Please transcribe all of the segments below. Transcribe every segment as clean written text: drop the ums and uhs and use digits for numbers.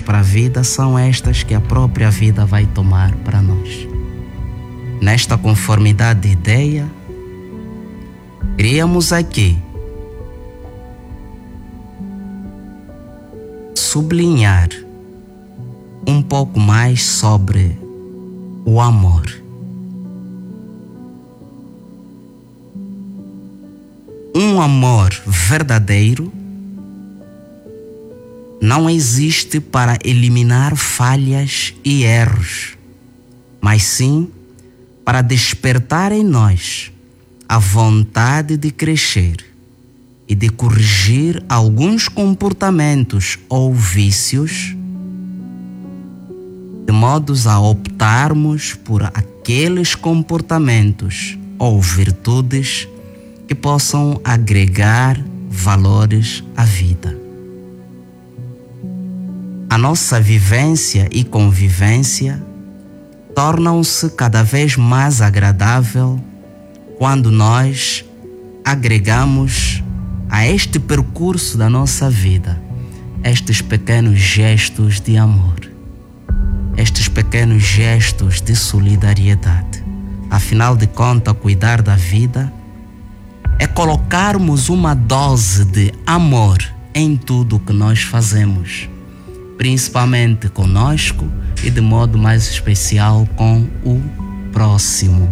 para a vida são estas que a própria vida vai tomar para nós. Nesta conformidade de ideia, queríamos aqui sublinhar um pouco mais sobre o amor. Um amor verdadeiro não existe para eliminar falhas e erros, mas sim para despertar em nós a vontade de crescer e de corrigir alguns comportamentos ou vícios, de modos a optarmos por aqueles comportamentos ou virtudes que possam agregar valores à vida. A nossa vivência e convivência tornam-se cada vez mais agradável quando nós agregamos a este percurso da nossa vida estes pequenos gestos de amor, estes pequenos gestos de solidariedade. Afinal de contas, cuidar da vida é colocarmos uma dose de amor em tudo o que nós fazemos, principalmente conosco e de modo mais especial com o próximo.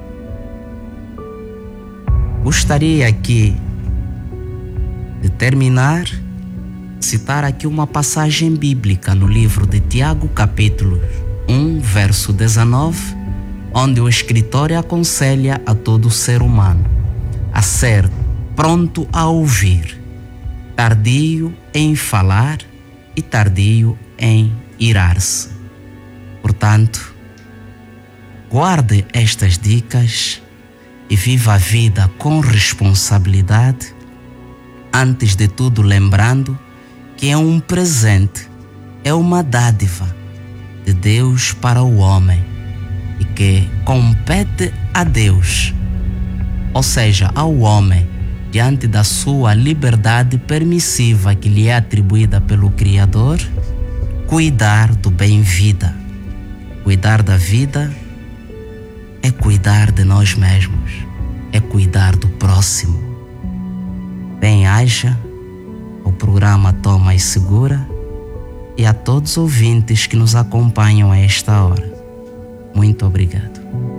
Gostaria aqui de terminar, citar aqui uma passagem bíblica no livro de Tiago, capítulo 1, verso 19, onde o escritor aconselha a todo ser humano a ser pronto a ouvir, tardio em falar e tardio em irar-se. Portanto, guarde estas dicas e viva a vida com responsabilidade, antes de tudo lembrando que é um presente, é uma dádiva de Deus para o homem e que compete a Deus, ou seja, ao homem, diante da sua liberdade permissiva que lhe é atribuída pelo Criador, cuidar do bem-vida. Cuidar da vida é cuidar de nós mesmos, é cuidar do próximo. Bem-aja ao programa Toma e Segura e a todos os ouvintes que nos acompanham a esta hora. Muito obrigado.